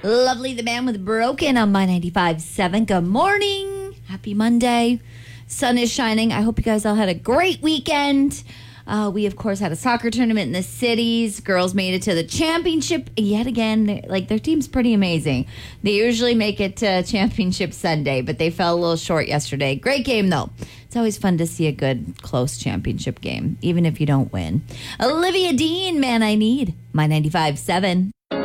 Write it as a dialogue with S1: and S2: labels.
S1: Lovely the Man with Broken on my 95.7. Good morning. Happy Monday. Sun is shining. I hope you guys all had a great weekend. We, of course, had a soccer tournament in the cities. Girls made it to the championship yet again. Their team's pretty amazing. They usually make it to championship Sunday, but they fell a little short yesterday. Great game, though. It's always fun to see a good, close championship game, even if you don't win. Olivia Dean, Man I Need, my 95.7.